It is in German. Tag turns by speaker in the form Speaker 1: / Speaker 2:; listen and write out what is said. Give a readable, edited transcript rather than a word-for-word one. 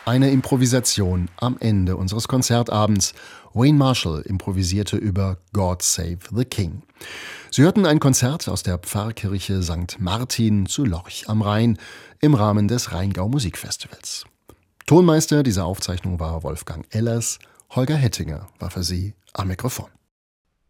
Speaker 1: Eine Improvisation am Ende unseres Konzertabends. Wayne Marshall improvisierte über God Save the King. Sie hörten ein Konzert aus der Pfarrkirche St. Martin zu Lorch am Rhein im Rahmen des Rheingau Musikfestivals. Tonmeister dieser Aufzeichnung war Wolfgang Ellers. Holger Hettinger war für Sie am Mikrofon.